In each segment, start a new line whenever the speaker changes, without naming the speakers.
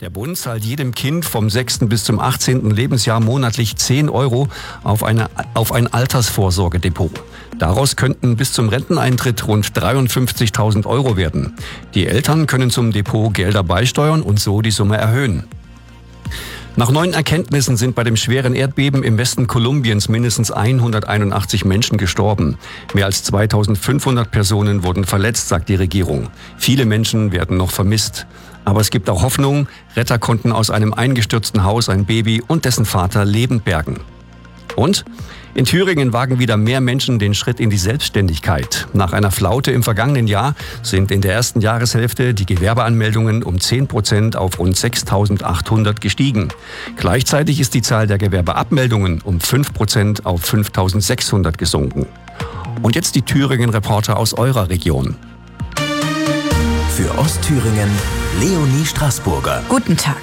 Der Bund zahlt jedem Kind vom 6. bis zum 18. Lebensjahr monatlich 10 € auf ein Altersvorsorgedepot. Daraus könnten bis zum Renteneintritt rund 53.000 € werden. Die Eltern können zum Depot Gelder beisteuern und so die Summe erhöhen. Nach neuen Erkenntnissen sind bei dem schweren Erdbeben im Westen Kolumbiens mindestens 181 Menschen gestorben. Mehr als 2.500 Personen wurden verletzt, sagt die Regierung. Viele Menschen werden noch vermisst. Aber es gibt auch Hoffnung. Retter konnten aus einem eingestürzten Haus ein Baby und dessen Vater lebend bergen. Und in Thüringen wagen wieder mehr Menschen den Schritt in die Selbstständigkeit. Nach einer Flaute im vergangenen Jahr sind in der ersten Jahreshälfte die Gewerbeanmeldungen um 10% auf rund 6.800 gestiegen. Gleichzeitig ist die Zahl der Gewerbeabmeldungen um 5% auf 5.600 gesunken. Und jetzt die Thüringen-Reporter aus eurer Region.
Für Ostthüringen Leonie Straßburger.
Guten Tag.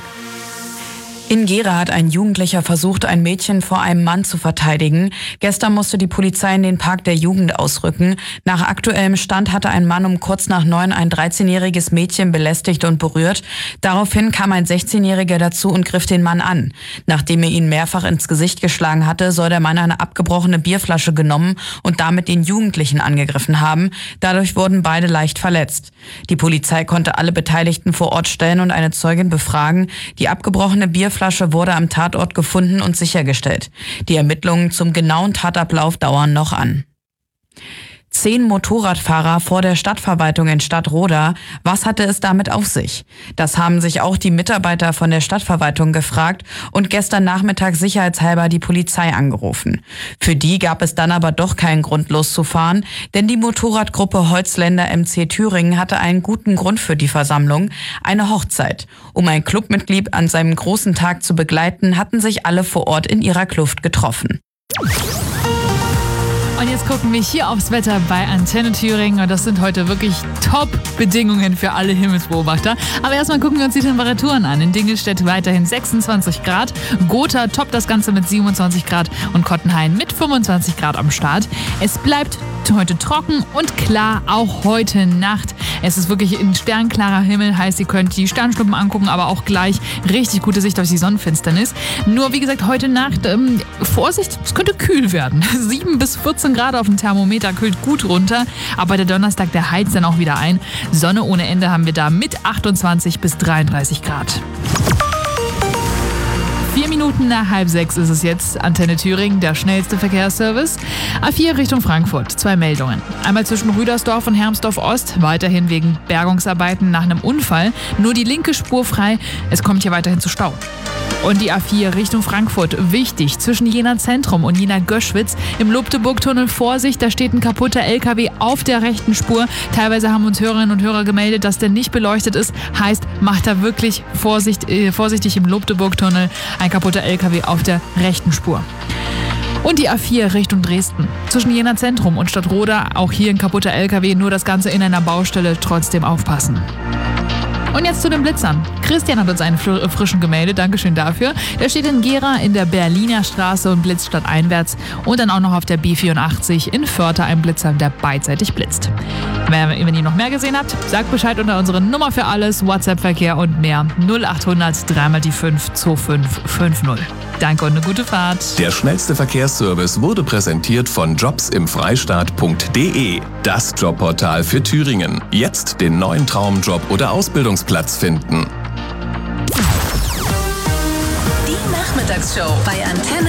In Gera hat ein Jugendlicher versucht, ein Mädchen vor einem Mann zu verteidigen. Gestern musste die Polizei in den Park der Jugend ausrücken. Nach aktuellem Stand hatte ein Mann um kurz nach 9 ein 13-jähriges Mädchen belästigt und berührt. Daraufhin kam ein 16-Jähriger dazu und griff den Mann an. Nachdem er ihn mehrfach ins Gesicht geschlagen hatte, soll der Mann eine abgebrochene Bierflasche genommen und damit den Jugendlichen angegriffen haben. Dadurch wurden beide leicht verletzt. Die Polizei konnte alle Beteiligten vor Ort stellen und eine Zeugin befragen. Die abgebrochene Bierflasche wurde am Tatort gefunden und sichergestellt. Die Ermittlungen zum genauen Tatablauf dauern noch an. 10 Motorradfahrer vor der Stadtverwaltung in Stadtroda. Was hatte es damit auf sich? Das haben sich auch die Mitarbeiter von der Stadtverwaltung gefragt und gestern Nachmittag sicherheitshalber die Polizei angerufen. Für die gab es dann aber doch keinen Grund loszufahren, denn die Motorradgruppe Holzländer MC Thüringen hatte einen guten Grund für die Versammlung, eine Hochzeit. Um ein Clubmitglied an seinem großen Tag zu begleiten, hatten sich alle vor Ort in ihrer Kluft getroffen.
Und jetzt gucken wir hier aufs Wetter bei Antenne Thüringen und das sind heute wirklich Top-Bedingungen für alle Himmelsbeobachter. Aber erstmal gucken wir uns die Temperaturen an. In Dingelstedt weiterhin 26 Grad, Gotha toppt das Ganze mit 27 Grad und Kottenhain mit 25 Grad am Start. Es bleibt heute trocken und klar, auch heute Nacht. Es ist wirklich ein sternklarer Himmel, heißt, ihr könnt die Sternschnuppen angucken, aber auch gleich richtig gute Sicht auf die Sonnenfinsternis. Nur wie gesagt, heute Nacht, Vorsicht, es könnte kühl werden. 7 bis 14 Grad auf dem Thermometer, kühlt gut runter, aber der Donnerstag, der heizt dann auch wieder ein. Sonne ohne Ende haben wir da mit 28 bis 33 Grad. 4 Minuten nach 5:30 ist es jetzt. Antenne Thüringen, der schnellste Verkehrsservice. A4 Richtung Frankfurt, 2 Meldungen. Einmal zwischen Rüdersdorf und Hermsdorf Ost, weiterhin wegen Bergungsarbeiten nach einem Unfall. Nur die linke Spur frei, es kommt hier weiterhin zu Stau. Und die A4 Richtung Frankfurt, wichtig, zwischen Jena Zentrum und Jena Göschwitz im Lobteburg-Tunnel Vorsicht, da steht ein kaputter LKW auf der rechten Spur. Teilweise haben uns Hörerinnen und Hörer gemeldet, dass der nicht beleuchtet ist. Heißt, macht da wirklich vorsichtig im Lobteburg-Tunnel, ein kaputter LKW auf der rechten Spur. Und die A4 Richtung Dresden. Zwischen Jena Zentrum und Stadtroda, auch hier ein kaputter LKW, nur das Ganze in einer Baustelle, trotzdem aufpassen. Und jetzt zu den Blitzern. Christian hat uns einen frischen gemeldet, Dankeschön dafür. Der steht in Gera in der Berliner Straße und blitzt stadteinwärts und dann auch noch auf der B84 in Förther ein Blitzer, der beidseitig blitzt. Wenn ihr noch mehr gesehen habt, sagt Bescheid unter unsere Nummer für alles, WhatsApp-Verkehr und mehr 0800 3x5 2550. Danke und eine gute Fahrt.
Der schnellste Verkehrsservice wurde präsentiert von jobsimfreistaat.de, das Jobportal für Thüringen. Jetzt den neuen Traumjob oder Ausbildungsplatz finden.
Die Nachmittagsshow bei Antenne